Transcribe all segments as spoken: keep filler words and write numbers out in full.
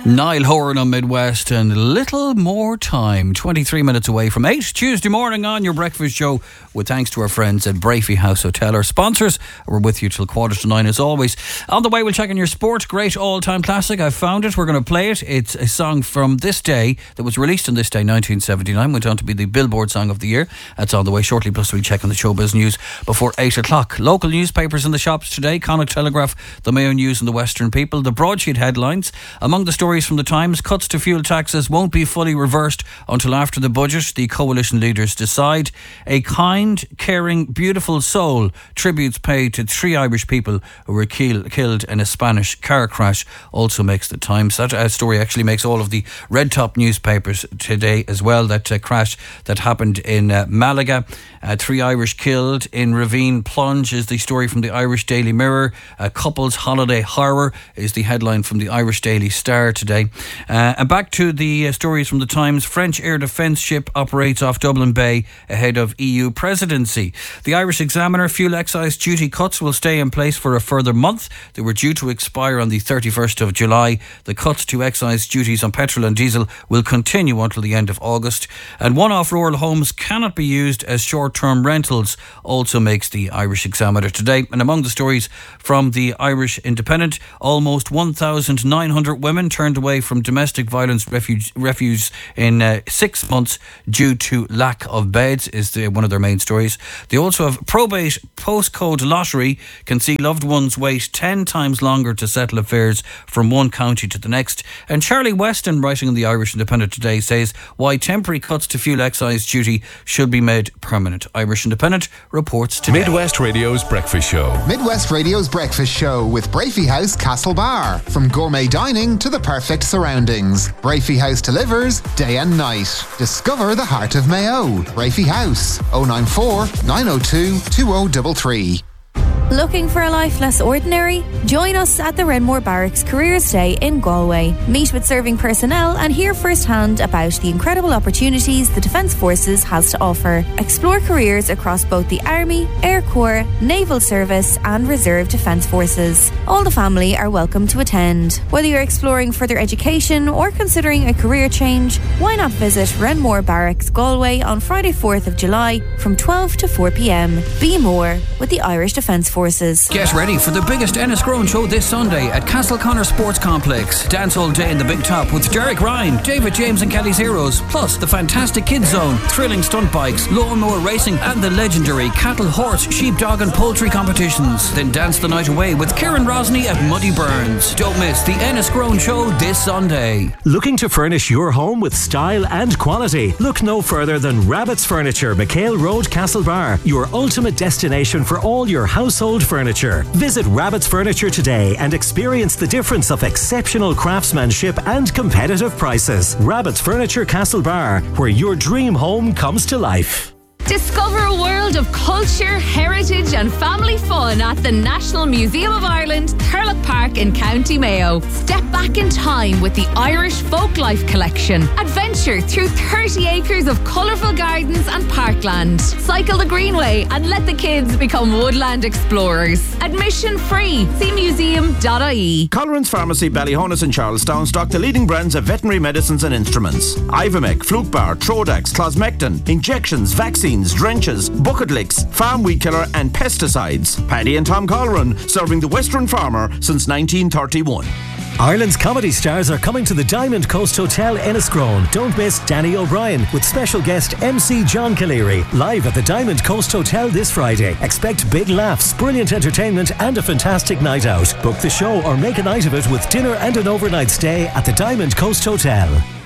Niall Horan on Midwest, and a little more time, twenty-three minutes away from eight, Tuesday morning on your breakfast show, with thanks to our friends at Brafey House Hotel. Our sponsors, we're with you till quarter to nine as always. On the way, we'll check on your sport. Great all-time classic, I found it, we're going to play it. It's a song from this day that was released on this day, nineteen seventy-nine, went on to be the Billboard Song of the Year. That's on the way shortly, plus we'll check on the showbiz news before eight o'clock. Local newspapers in the shops today: Connacht Telegraph, the Mayo News and the Western People. The broadsheet headlines: among the stories from the Times, cuts to fuel taxes won't be fully reversed until after the budget. The coalition leaders decide. A kind, caring, beautiful soul. Tributes paid to three Irish people who were kill- killed in a Spanish car crash, also makes the Times. That uh, story actually makes all of the red top newspapers today as well. That uh, crash that happened in uh, Malaga. Uh, three Irish killed in ravine plunge is the story from the Irish Daily Mirror. A couple's holiday horror is the headline from the Irish Daily Star today. Uh, and back to the uh, stories from the Times. French air defence ship operates off Dublin Bay ahead of E U presidency. The Irish Examiner: fuel excise duty cuts will stay in place for a further month. They were due to expire on the thirty-first of July. The cuts to excise duties on petrol and diesel will continue until the end of August. And one-off rural homes cannot be used as short-term rentals, also makes the Irish Examiner today. And among the stories from the Irish Independent, almost one thousand nine hundred women turned away from domestic violence refuge, refuge in uh, six months due to lack of beds, is the, one of their main stories. They also have probate postcode lottery can see loved ones wait ten times longer to settle affairs from one county to the next. And Charlie Weston, writing in the Irish Independent today, says why temporary cuts to fuel excise duty should be made permanent. Irish Independent reports today. Midwest Radio's Breakfast Show. Midwest Radio's Breakfast Show with Brafey House Castlebar. From gourmet dining to the perfect surroundings, Brafey House delivers day and night. Discover the heart of Mayo. Brafey House, oh nine four, nine oh two, two oh three three. Looking for a life less ordinary? Join us at the Renmore Barracks Careers Day in Galway. Meet with serving personnel and hear firsthand about the incredible opportunities the Defence Forces has to offer. Explore careers across both the Army, Air Corps, Naval Service and Reserve Defence Forces. All the family are welcome to attend. Whether you're exploring further education or considering a career change, why not visit Renmore Barracks Galway on Friday fourth of July from twelve to four p.m. Be more with the Irish Defence Forces. Get ready for the biggest Enniscrone show this Sunday at Castleconnor Sports Complex. Dance all day in the Big Top with Derek Ryan, David James and Kelly's Heroes, plus the fantastic Kids Zone, thrilling stunt bikes, lawnmower racing and the legendary cattle, horse, sheep, dog and poultry competitions. Then dance the night away with Kieran Rosney at Muddy Burns. Don't miss the Enniscrone show this Sunday. Looking to furnish your home with style and quality? Look no further than Rabbit's Furniture, McHale Road, Castlebar, your ultimate destination for all your household furniture. Visit Rabbit's Furniture today and experience the difference of exceptional craftsmanship and competitive prices. Rabbit's Furniture Castlebar, where your dream home comes to life. Discover a world of culture, heritage and family fun at the National Museum of Ireland, Thurlock Park in County Mayo. Step back in time with the Irish Folklife Collection. Adventure through thirty acres of colourful gardens and parkland. Cycle the Greenway and let the kids become woodland explorers. Admission free. See museum dot I E. Colleran's Pharmacy, Ballyhonus and Charlestown stock the leading brands of veterinary medicines and instruments. Ivomec, Flukebar, Trodax, Closmectin, injections, vaccines, drenches, bucket licks, farm weed killer and pesticides. Paddy and Tom Colleran, serving the Western farmer since nineteen thirty-one. Ireland's comedy stars are coming to the Diamond Coast Hotel Enniscrone. Don't miss Danny O'Brien with special guest M C John Caleri, live at the Diamond Coast Hotel this Friday. Expect big laughs, brilliant entertainment and a fantastic night out. Book the show or make a night of it with dinner and an overnight stay at the Diamond Coast Hotel.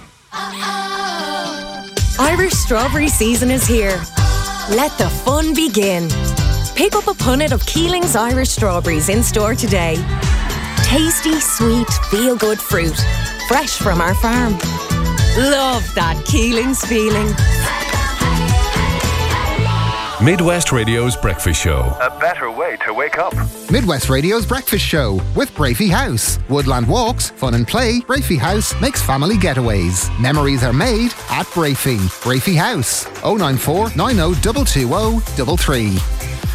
Irish strawberry season is here. Let the fun begin. Pick up a punnet of Keeling's Irish strawberries in store today. Tasty, sweet, feel-good fruit. Fresh from our farm. Love that Keeling's feeling. Midwest Radio's Breakfast Show. A better way to wake up. Midwest Radio's Breakfast Show with Brafey House. Woodland walks, fun and play. Brafey House makes family getaways. Memories are made at Brafey. Brafey House, oh nine four, nine oh two two oh three three.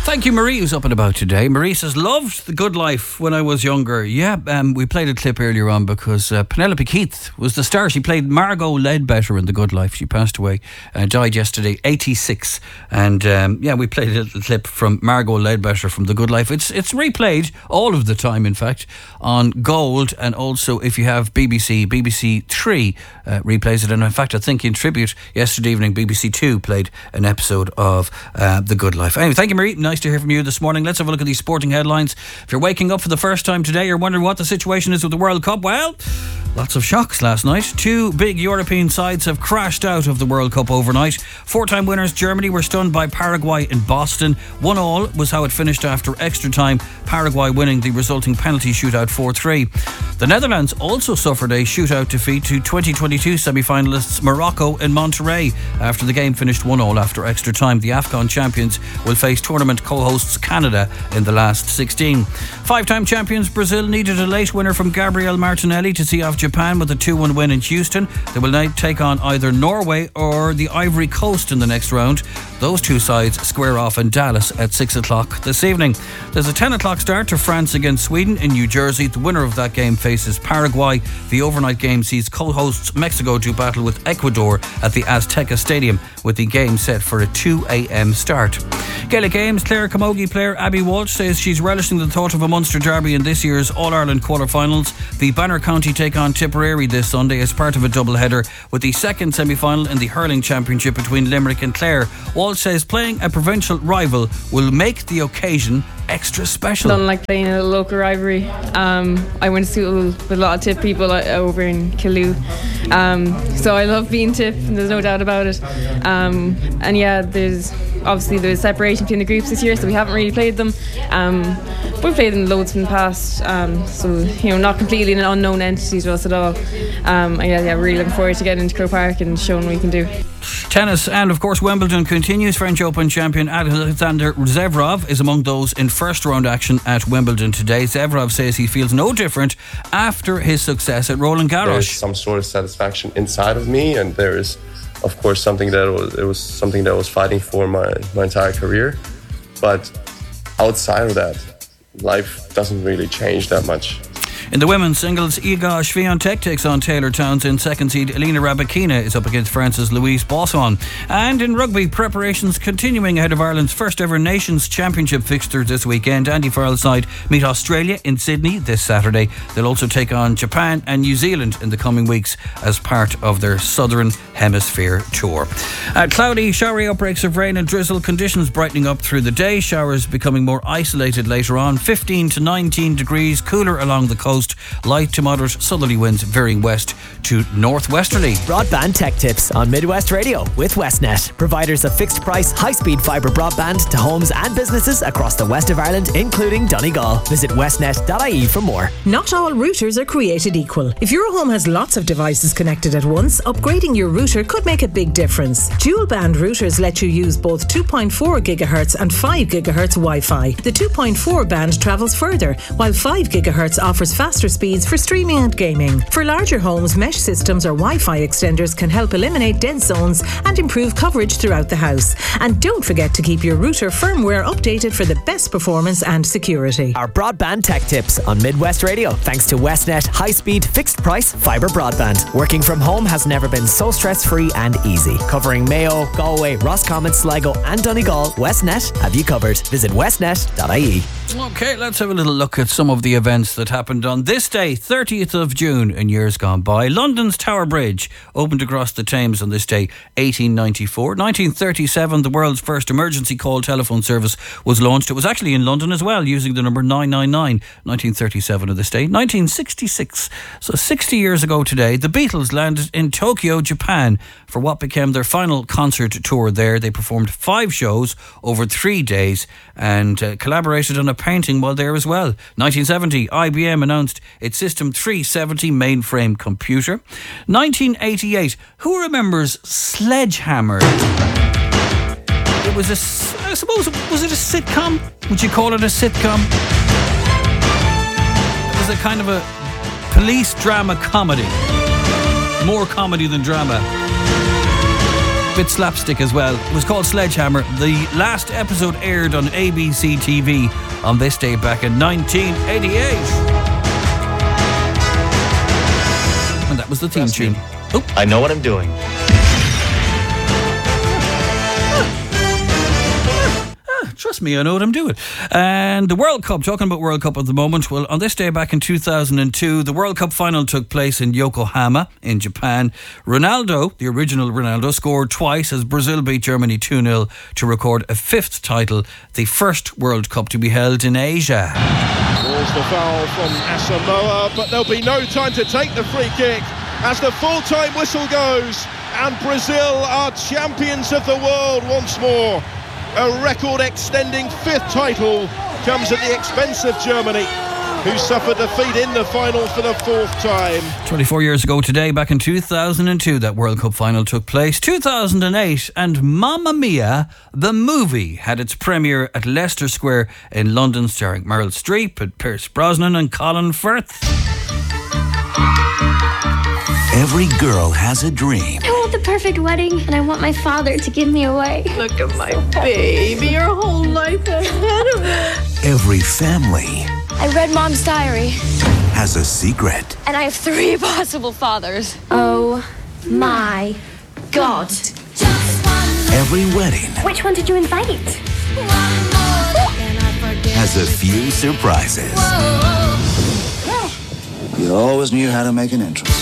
Thank you, Marie, who's up and about today. Marie says, loved The Good Life when I was younger. Yeah, um, we played a clip earlier on because uh, Penelope Keith was the star. She played Margot Ledbetter in The Good Life. She passed away, uh, died yesterday, eighty-six. And um, yeah, we played a little clip from Margot Ledbetter from The Good Life. It's it's replayed all of the time, in fact, on Gold. And also, if you have B B C, B B C Three uh, replays it. And in fact, I think in tribute, yesterday evening, B B C Two played an episode of uh, The Good Life. Anyway, thank you, Marie. Nice to hear from you this morning. Let's have a look at these sporting headlines. If you're waking up for the first time today, you're wondering what the situation is with the World Cup. Well, lots of shocks last night. Two big European sides have crashed out of the World Cup overnight. Four-time winners Germany were stunned by Paraguay in Boston. One all was how it finished after extra time, Paraguay winning the resulting penalty shootout four three. The Netherlands also suffered a shootout defeat to twenty twenty-two semi-finalists Morocco in Monterrey after the game finished one all after extra time. The AFCON champions will face tournament co-hosts Canada in the last sixteen. Five-time champions Brazil needed a late winner from Gabriel Martinelli to see off Japan with a two one win in Houston. They will now take on either Norway or the Ivory Coast in the next round. Those two sides square off in Dallas at six o'clock this evening. There's a ten o'clock start to France against Sweden in New Jersey. The winner of that game faces Paraguay. The overnight game sees co-hosts Mexico do battle with Ecuador at the Azteca Stadium, with the game set for a two a.m. start. Gaelic Games, Clare Camogie player Abby Walsh says she's relishing the thought of a Munster derby in this year's All-Ireland quarter-finals. The Banner County take on Tipperary this Sunday as part of a double-header, with the second semi-final in the hurling championship between Limerick and Clare. Walsh says playing a provincial rival will make the occasion extra special. I don't like playing a local rivalry. Um, I went to school with a lot of Tip people over in Killoo. Um, so I love being Tip, and there's no doubt about it. Um, and yeah, there's obviously there's separation between the groups this year, so we haven't really played them. Um, we've played them loads in the past, um, so you know, not completely an unknown entity to us at all. Um, and yeah, yeah, really looking forward to getting into Croke Park and showing what we can do. Tennis and of course Wimbledon continues. French Open champion Alexander Zverev is among those in first round action at Wimbledon today. Zverev says he feels no different after his success at Roland Garros. There's some sort of satisfaction inside of me, and there is of course something that was, it was something that I was fighting for my, my entire career. But outside of that, life doesn't really change that much. In the women's singles, Iga Swiatek takes on Taylor Townsend. Second seed Elena Rybakina is up against France's Louise Bosson. And in rugby, preparations continuing ahead of Ireland's first ever Nations Championship fixture this weekend. Andy Farrell's side meet Australia in Sydney this Saturday. They'll also take on Japan and New Zealand in the coming weeks as part of their Southern Hemisphere tour. Uh, cloudy, showery outbreaks of rain and drizzle, conditions brightening up through the day. Showers becoming more isolated later on. fifteen to nineteen degrees, cooler along the coast. Light to moderate southerly winds veering west to northwesterly. Broadband tech tips on Midwest Radio with Westnet, providers of fixed price, high speed fibre broadband to homes and businesses across the west of Ireland, including Donegal. Visit westnet dot I E for more. Not all routers are created equal. If your home has lots of devices connected at once, upgrading your router could make a big difference. Dual band routers let you use both two point four gigahertz and five gigahertz Wi-Fi. The two point four band travels further, while five gigahertz offers faster speeds for streaming and gaming. For larger homes, mesh systems or Wi-Fi extenders can help eliminate dead zones and improve coverage throughout the house. And don't forget to keep your router firmware updated for the best performance and security. Our broadband tech tips on Midwest Radio, thanks to Westnet high-speed, fixed-price fibre broadband. Working from home has never been so stress-free and easy. Covering Mayo, Galway, Roscommon, Sligo and Donegal, Westnet have you covered. Visit westnet dot I E. Okay, let's have a little look at some of the events that happened on this day, thirtieth of June in years gone by. London's Tower Bridge opened across the Thames on this day, eighteen ninety-four. nineteen thirty-seven, the world's first emergency call telephone service was launched. It was actually in London as well, using the number nine nine nine. nineteen thirty-seven of this day. nineteen sixty-six, so sixty years ago today, the Beatles landed in Tokyo, Japan for what became their final concert tour there. They performed five shows over three days and uh, collaborated on a painting while there as well. nineteen seventy, I B M announced its System three seventy mainframe computer. nineteen eighty-eight, who remembers Sledgehammer? It was a, I suppose, was it a sitcom? Would you call it a sitcom? It was a kind of a police drama comedy. More comedy than drama. bit slapstick as well. It was called Sledgehammer. The last episode aired on A B C T V on this day back in nineteen eighty-eight. And that was the theme tune. Oh. I know what I'm doing. Trust me, I know what I'm doing. And the World Cup, talking about World Cup at the moment, well, on this day back in two thousand two, the World Cup final took place in Yokohama in Japan. Ronaldo, the original Ronaldo, scored twice as Brazil beat Germany two nil to record a fifth title, the first World Cup to be held in Asia. There's the foul from Asamoah, but there'll be no time to take the free kick as the full-time whistle goes, and Brazil are champions of the world once more. A record-extending fifth title comes at the expense of Germany, who suffered defeat in the final for the fourth time. twenty-four years ago today, back in two thousand two, that World Cup final took place. two thousand eight, and Mamma Mia, the movie, had its premiere at Leicester Square in London, starring Meryl Streep and Pierce Brosnan and Colin Firth. Every girl has a dream. I want the perfect wedding, and I want my father to give me away. Look at my baby, your whole life ahead of it. Every family I read Mom's diary, has a secret. and I have three possible fathers. Oh my God. Every wedding Which one did you invite? has a few surprises. You always knew how to make an entrance.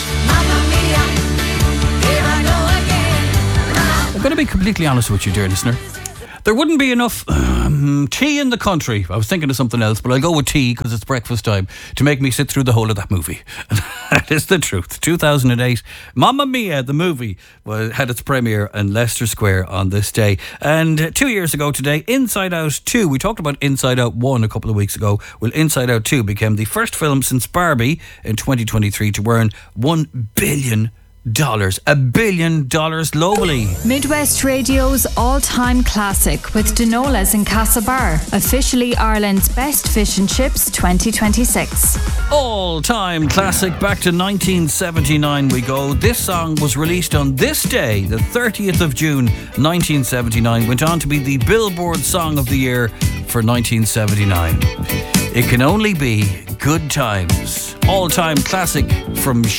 I'm going to be completely honest with you, dear listener. There wouldn't be enough um, tea in the country. I was thinking of something else, but I'll go with tea because it's breakfast time to make me sit through the whole of that movie. That is the truth. two thousand eight, Mamma Mia, the movie, was, had its premiere in Leicester Square on this day. And uh, two years ago today, Inside Out two, we talked about Inside Out one a couple of weeks ago. Well, Inside Out two became the first film since Barbie in twenty twenty-three to earn one billion dollars, a billion dollars globally. Midwest Radio's all-time classic with Dinolas in Castlebar, officially Ireland's best fish and chips twenty twenty-six. All-time classic, back to nineteen seventy-nine we go. This song was released on this day, the thirtieth of June nineteen seventy-nine, went on to be the Billboard Song of the Year for nineteen seventy-nine. It Can Only Be Good Times. All-time classic from